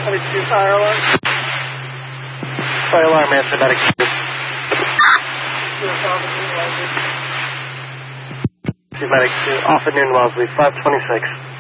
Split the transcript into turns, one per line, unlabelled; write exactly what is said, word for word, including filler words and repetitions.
twenty-two fire alarm.
Fire alarm, answer medic two. Two medic two, off at Noon Wellesley, five twenty-six.